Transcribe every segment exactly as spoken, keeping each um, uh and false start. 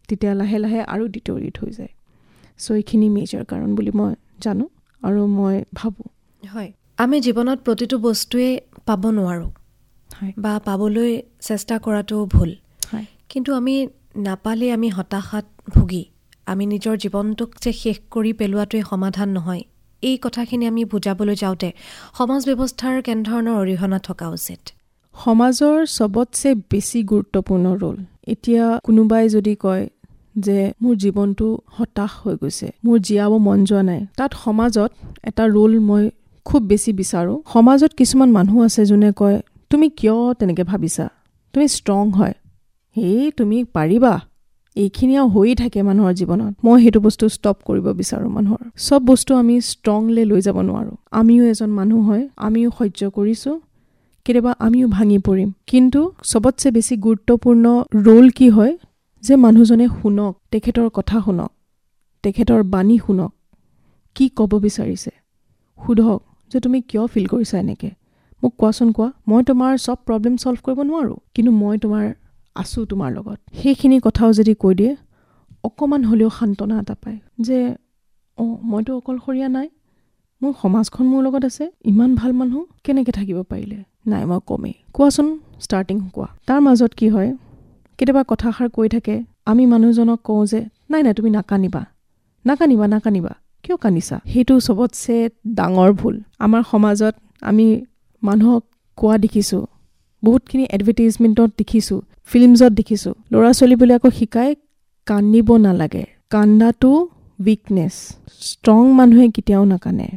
তেতিয়া লাহে লাহে আৰু ডিটৰিয়েট হৈ যায়। চ' এইখিনি মেজৰ কাৰণ বুলি মই জানো আৰু মই ভাবোঁ। হয়, আমি জীৱনত প্ৰতিটো বস্তুৱে পাব নোৱাৰোঁ বা পাবলৈ চেষ্টা কৰাটো ভুল। হয়, কিন্তু আমি নাপালে আমি হতাশাত ভুগি আমি নিজৰ জীৱনটোক যে শেষ কৰি পেলোৱাটোৱে সমাধান নহয়, এই কথাখিনি আমি বুজাবলৈ যাওঁতে সমাজ ব্যৱস্থাৰ কেনেধৰণৰ অৰিহণা থকা উচিত? সমাজৰ চবতছে বেছি গুৰুত্বপূৰ্ণ ৰোল। এতিয়া কোনোবাই যদি কয় যে মোৰ জীৱনটো হতাশ হৈ গৈছে, মোৰ জীয়াব মন যোৱা নাই, তাত সমাজত এটা ৰোল মই খুব বেছি বিচাৰোঁ। সমাজত কিছুমান মানুহ আছে যোনে কয় তুমি কিয় তেনেকৈ ভাবিছা, তুমি ষ্ট্ৰং হয়, সেই তুমি পাৰিবা, এইখিনি আৰু হৈয়ে থাকে মানুহৰ জীৱনত। মই সেইটো বস্তু ষ্টপ কৰিব বিচাৰোঁ। মানুহৰ চব বস্তু আমি ষ্ট্ৰংলি লৈ যাব নোৱাৰোঁ। আমিও এজন মানুহ হয়, আমিও সহ্য কৰিছোঁ, কেতিয়াবা আমিও ভাঙি পৰিম। কিন্তু চবতছে বেছি গুৰুত্বপূৰ্ণ ৰোল কি হয় যে মানুহজনে শুনক, তেখেতৰ কথা শুনক, তেখেতৰ বাণী শুনক, কি ক'ব বিচাৰিছে সোধক যে তুমি কিয় ফিল কৰিছা এনেকৈ, মোক কোৱাচোন কোৱা, মই তোমাৰ চব প্ৰব্লেম ছল্ভ কৰিব নোৱাৰোঁ, কিন্তু মই তোমাৰ আছোঁ তোমাৰ লগত। সেইখিনি কথাও যদি কৈ দিয়ে অকণমান হ'লেও সান্তনা এটা পায় যে অঁ মইতো অকলশৰীয়া নাই, মোৰ সমাজখন মোৰ লগত আছে, ইমান ভাল মানুহ কেনেকৈ থাকিব পাৰিলে, নাই মই কমেই, কোৱাচোন ষ্টাৰ্টিং কোৱা। তাৰ মাজত কি হয় কেতিয়াবা কথাষাৰ কৈ থাকে, আমি মানুহজনক কওঁ যে নাই নাই তুমি নাকান্দিবা নাকান্দিবা নাকান্দিবা কিয় কান্দিছা। সেইটো চবতছে ডাঙৰ ভুল। আমাৰ সমাজত আমি মানুহক কোৱা দেখিছোঁ, বহুতখিনি এডভাৰটাইজমেণ্টত দেখিছোঁ, ফিল্মছত দেখিছোঁ, ল'ৰা ছোৱালীবিলাকক শিকাই কান্দিব নালাগে, কান্দাটো উইকনেছ, ষ্ট্ৰং মানুহে কেতিয়াও নাকানে।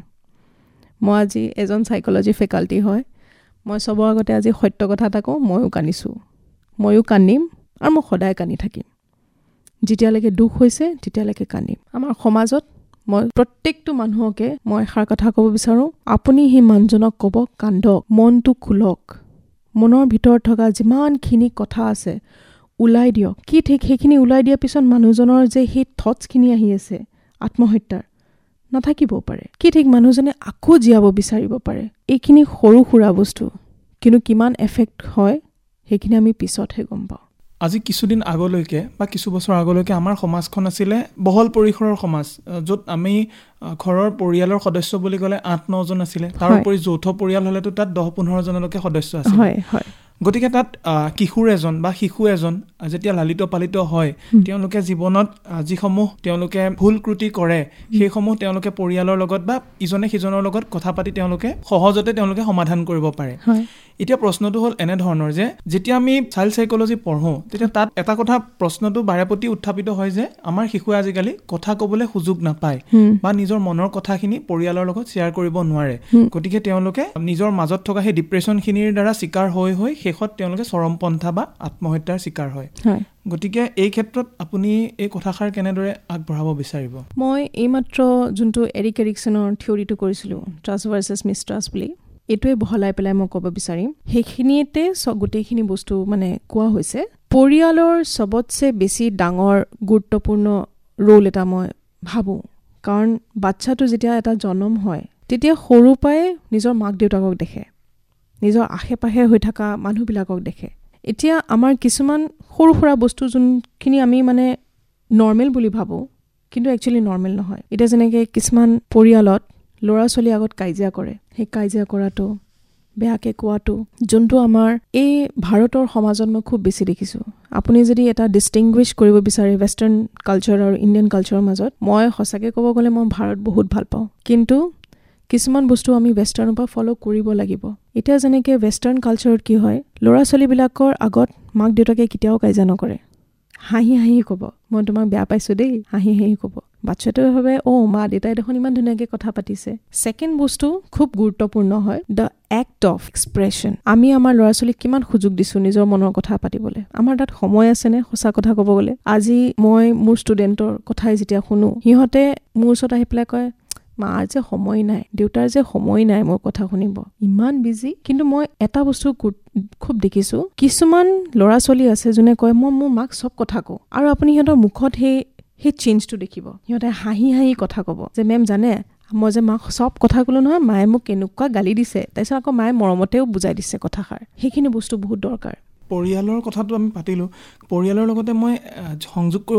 মই আজি এজন চাইক'লজি ফেকাল্টি হয়, মই চবৰ আগতে আজি সত্য কথা এটা কওঁ, ময়ো কান্দিছোঁ, ময়ো কান্দিম আৰু মই সদায় কান্দি থাকিম। যেতিয়ালৈকে দুখ হৈছে তেতিয়ালৈকে কান্দিম। আমাৰ সমাজত মই প্ৰত্যেকটো মানুহকে মই এষাৰ কথা ক'ব বিচাৰোঁ, আপুনি সেই মানুহজনক ক'ব কান্দক, মনটো খোলক, মনৰ ভিতৰত থকা যিমানখিনি কথা আছে ওলাই দিয়ক। কি ঠিক সেইখিনি ওলাই দিয়াৰ পিছত মানুহজনৰ যে সেই থটছখিনি আহি আছে আত্মহত্যাৰ নাথাকিবও পাৰে, কি ঠিক মানুহজনে আকৌ জীয়াব বিচাৰিব পাৰে। এইখিনি সৰু সুৰা বস্তু, কিন্তু কিমান এফেক্ট হয় সেইখিনি আমি পিছতহে গম পাওঁ। আজি কিছুদিন আগলৈকে বা কিছু বছৰ আগলৈকে আমাৰ সমাজখন আছিলে বহল পৰিসৰৰ সমাজ, য'ত আমি ঘৰৰ পৰিয়ালৰ সদস্য বুলি ক'লে আঠ নজন আছিলে, তাৰোপৰি যৌথ পৰিয়াল হ'লেতো তাত দহ পোন্ধৰজনলৈকে সদস্য আছিল। হয় হয়। গতিকে তাত কিশোৰ এজন বা শিশু এজন যেতিয়া লালিত পালিত হয়, তেওঁলোকে জীৱনত যিসমূহ তেওঁলোকে ভুল ক্ৰুটি কৰে সেইসমূহ তেওঁলোকে পৰিয়ালৰ লগত বা ইজনে সিজনৰ লগত কথা পাতি তেওঁলোকে সহজতে তেওঁলোকে সমাধান কৰিব পাৰে। এতিয়া প্ৰশ্নটো হ'ল এনেধৰণৰ যে যেতিয়া আমি চাইল্ড চাইক'লজি পঢ়োঁ তেতিয়া তাত এটা কথা প্ৰশ্নটো বাৰেপতি উত্থাপিত হয় যে আমাৰ শিশুৱে আজিকালি কথা ক'বলৈ সুযোগ নাপায় বা নিজৰ মনৰ কথাখিনি পৰিয়ালৰ লগত শ্বেয়াৰ কৰিব নোৱাৰে। গতিকে তেওঁলোকে নিজৰ মাজত থকা সেই ডিপ্ৰেশ্যনখিনিৰ দ্বাৰা চিকাৰ হৈ হৈ শেষত তেওঁলোকে চৰমপন্থা বা আত্মহত্যাৰ চিকাৰ হয়। গতিকে এই ক্ষেত্ৰত আপুনি এই কথাষাৰ কেনেদৰে আগবঢ়াব বিচাৰিব? মই এইমাত্ৰ যোনটো এৰিক এৰিকছনৰ থিয়ৰিটো কৰিছিলোঁ, ট্ৰাষ্ট ভাৰ্চেছ মিষ্ট্ৰাষ্ট বুলি, এইটোৱে বহলাই পেলাই মই ক'ব বিচাৰিম, সেইখিনিতে গোটেইখিনি বস্তু মানে কোৱা হৈছে। পৰিয়ালৰ চবতছে বেছি ডাঙৰ গুৰুত্বপূৰ্ণ ৰোল এটা মই ভাবোঁ, কাৰণ বাচ্ছাটো যেতিয়া এটা জন্ম হয় তেতিয়া সৰু পৰাই নিজৰ মাক দেউতাকক দেখে, নিজৰ আশে পাশে হৈ থকা মানুহবিলাকক দেখে। এতিয়া আমাৰ কিছুমান সৰু সুৰা বস্তু যোনখিনি আমি মানে নৰ্মেল বুলি ভাবোঁ কিন্তু একচুৱেলি নৰ্মেল নহয়। এতিয়া যেনেকৈ কিছুমান পৰিয়ালত ল'ৰা ছোৱালীৰ আগত কাজিয়া কৰে, সেই কাজিয়া কৰাটো, বেয়াকৈ কোৱাটো, যোনটো আমাৰ এই ভাৰতৰ সমাজত মই খুব বেছি দেখিছোঁ। আপুনি যদি এটা ডিষ্টিংগুইছ কৰিব বিচাৰে ৱেষ্টাৰ্ণ কালচাৰ আৰু ইণ্ডিয়ান কালচাৰৰ মাজত, মই সঁচাকৈ ক'ব গ'লে মই ভাৰত বহুত ভাল পাওঁ, কিন্তু কিছুমান বস্তু আমি ৱেষ্টাৰ্ণৰ পৰা ফ'ল' কৰিব লাগিব। এতিয়া যেনেকৈ ৱেষ্টাৰ্ণ কালচাৰত কি হয়, ল'ৰা ছোৱালীবিলাকৰ আগত মাক দেউতাকে কেতিয়াও কাজিয়া নকৰে, হাঁহি হাঁহি ক'ব মই তোমাক বেয়া পাইছোঁ দেই, হাঁহি হাঁহি ক'ব। বাচ্ছাটোৱে ভাবে অ' মা দেউতাই দেখোন ইমান ধুনীয়াকৈ কথা পাতিছে। ছেকেণ্ড বস্তু খুব গুৰুত্বপূৰ্ণ হয়, দ্য এক্ট অফ এক্সপ্ৰেছন। আমি আমাৰ ল'ৰা ছোৱালীক কিমান সুযোগ দিছোঁ নিজৰ মনৰ কথা পাতিবলৈ? আমাৰ তাত সময় আছেনে? সঁচা কথা ক'ব গ'লে আজি মই মোৰ ষ্টুডেণ্টৰ কথাই যেতিয়া শুনো, সিহঁতে মোৰ ওচৰত আহি পেলাই কয় মাৰ যে সময় নাই, দেউতাৰ যে সময় নাই মোৰ কথা শুনিব, ইমান বিজি। কিন্তু মই এটা বস্তু খুব দেখিছোঁ, কিছুমান ল'ৰা ছোৱালী আছে যোনে কয় মই মোৰ মাক চব কথা কওঁ, আৰু আপুনি সিহঁতৰ মুখত সেই সেই চেঞ্জটো দেখিব, সিহঁতে হাঁহি হাঁহি কথা ক'ব যে মেম জানে মই যে মাক চব কথা ক'লোঁ নহয়, মায়ে মোক কেনেকুৱা গালি দিছে, তাৰপিছত আকৌ মায়ে মৰমতেও বুজাই দিছে কথাষাৰ। সেইখিনি বস্তু বহুত দৰকাৰ। পৰিয়ালৰ কথাটো আমি পাতিলোঁ, পৰিয়ালৰ লগতে মই সংযোগ কৰিব